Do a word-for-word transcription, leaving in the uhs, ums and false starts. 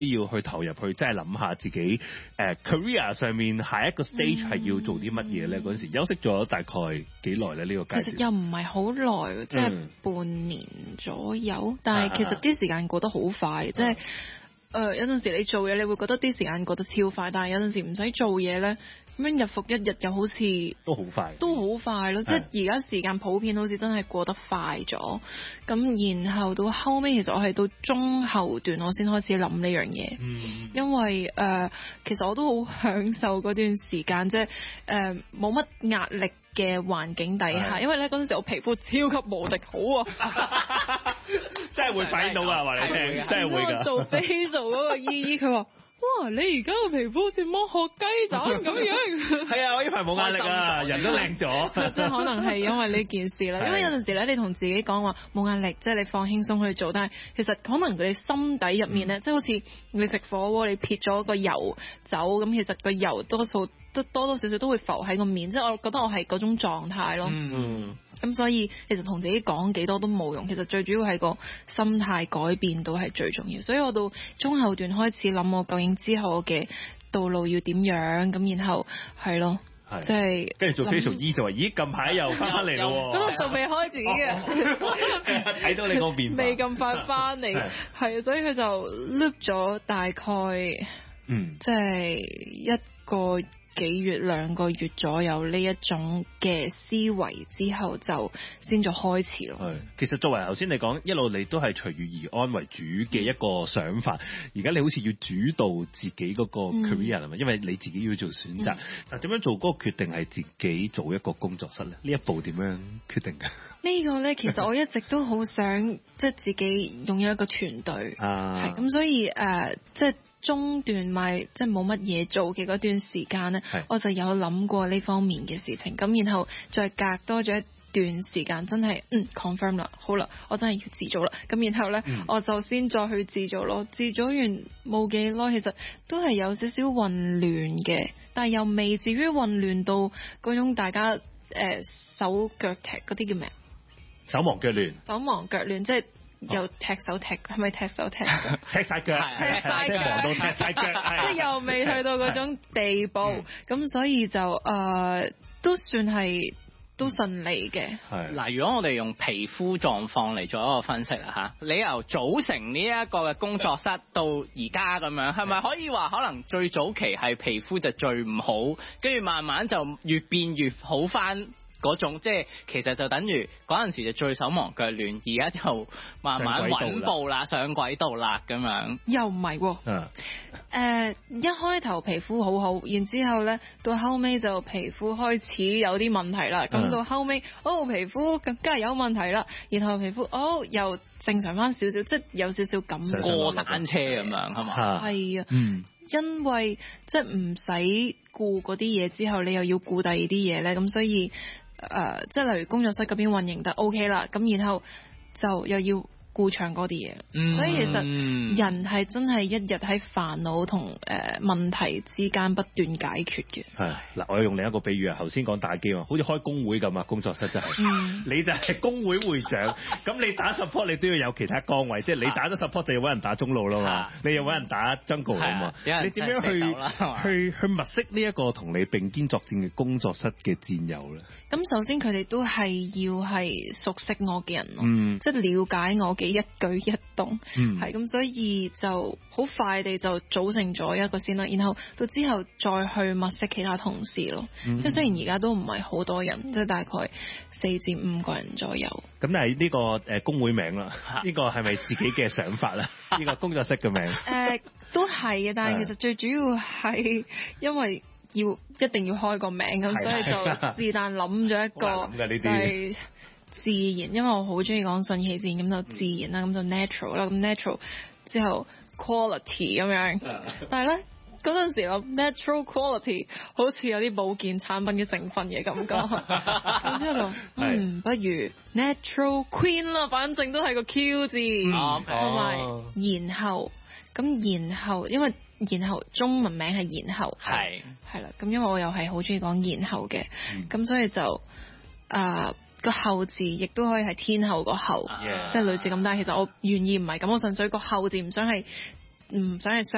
要去投入去，即係諗下自己誒、呃、career 上面下一個 stage 係要做啲乜嘢咧？嗰陣時休息咗大概幾耐咧？呢、呢個階段其實又唔係好耐，即係半年左右。嗯、但係其實啲時間過得好快，即係誒有陣時你做嘢，你會覺得啲時間過得超快，但係有陣時唔使做嘢咧。咁樣日復一日又好似都好快， 都好快咯！即係而家時間普遍好似真係過得快咗。咁然後到後尾，其實我係到中後段我先開始諗呢樣嘢，嗯、因為誒、呃、其實我都好享受嗰段時間，即係誒冇乜壓力嘅環境底下，因為咧嗰陣時我皮膚超級無敵好啊， 真係會反映到啊！話你聽，真係會㗎。 做 facial 嗰個姨姨佢話。哇！你而家個皮膚好似剝殼雞蛋咁樣。係啊，我呢排冇壓力啊，人都靚咗。 即係可能係因為呢件事啦，因為有陣時咧，你同自己講話冇壓力，即係你放輕鬆去做，但係其實可能佢心底入面咧，嗯、即係好似你食火鍋，你撇咗個油走，咁其實個油多數都多多少少都會浮喺個面，即係我覺得我係嗰種狀態咯。嗯。咁所以其實同自己講幾多都冇用，其實最主要係個心態改變到係最重要。所以我到中後段開始諗我究竟之後嘅道路要點樣，咁然後係咯，即係跟住做 facial 醫就話，咦近排又翻返嚟咯喎，嗰度仲未開始嘅，睇到你個變化未咁快翻嚟，係啊，所以佢就 loop 咗大概，嗯，即係一個幾月兩個月左右呢一種嘅思維之後就先再開始咯。係， 其實作為頭先你講一路你都係隨遇而安為主嘅一個想法，而家你好似要主導自己嗰個 career 啊嘛，因為你自己要做選擇。嗱、嗯，點樣做嗰個決定係自己做一個工作室咧？呢一步點樣決定㗎？ 呢個咧其實我一直都好想即係自己擁有一個團隊，係咁，所以誒、呃、即係。中段咪即係冇乜嘢做嘅嗰段時間咧，我就有諗過呢方面嘅事情，咁然後再隔多咗一段時間，真係嗯 confirm 啦，好啦，我真係要自做啦，咁然後咧、嗯、我就先再去自做咯，自做完冇幾耐，其實都係有少少混亂嘅，但係又未至於混亂到嗰種大家誒、呃、手腳踢嗰啲叫咩？ 手忙腳亂， 手忙腳亂即係。又踢手踢，係咪踢手踢？ 踢晒腳， 踢晒腳， 忙到踢晒腳， 即係又未去到嗰種地步，咁、嗯、所以就誒、呃、都算係都順利嘅。 係嗱，如果我哋用皮膚狀況嚟做一個分析啦嚇，你由組成呢一個嘅工作室到而家咁樣，係咪可以話可能最早期係皮膚就最唔好，跟住慢慢就越變越好翻？嗰種即係其實就等於嗰陣時就最手忙腳亂，而家就慢慢穩步啦，上軌道啦咁樣。 又唔係喎，誒、呃、一開頭皮膚好好，然之後咧到後尾就皮膚開始有啲問題啦。咁、嗯、到後尾哦皮膚更加有問題啦，然後皮膚哦又正常翻少少，即係有少少感覺過山車咁樣係嘛？ 係啊，嗯，因為即係唔使顧嗰啲嘢之後，你又要顧第二啲嘢咧，咁所以。誒、呃，即係例如工作室嗰邊運營得 OK 啦，咁然後就又要顧唱嗰啲嘢，嗯、所以其實人係真係一日喺煩惱同誒問題之間不斷解決嘅。 係嗱，我用另一個比喻啊，頭先講打機啊，好似開工會咁啊，工作室就係、是，嗯、你就係工會會長，咁你打 support 你都要有其他崗位，即係你打咗 support 就要揾人打中路啦嘛，你又揾人打 jungle 啦嘛，你點樣去去去物色呢一個同你並肩作戰嘅工作室嘅戰友咧？ 咁首先佢哋都係要係熟悉我嘅人咯，嗯、即係了解我嘅一舉一動，係咁、嗯，所以就好快地就組成咗一個先啦。然後到之後再去物色其他同事咯。嗯、即係雖然而家都唔係好多人，即係大概四至五個人左右。 咁但係呢個誒工會名啦，呢、呢個係咪自己嘅想法啦？呢個工作室嘅名？誒、 呃，都係嘅，但係其實最主要係因為。要一定要開個名咁，所以就是但諗咗一個就係自然，因為我好中意講順其自然，咁就自然啦，咁就 natural 啦，咁 natural 之後 quality 咁樣，但係咧嗰陣時諗 natural quality 好似有啲保健產品嘅成分嘅感覺，咁之後就嗯不如 natural queen 啦，反正都係個 Q 字，同埋然後咁然後因為。然後中文名係然後係係啦，咁因為我又係好中意講然後嘅，咁、嗯、所以就啊個、呃、後字亦都可以係天后個後，即係、uh, 類似咁。但係其實我願意唔係咁，我純粹個後字唔想係唔想係雙。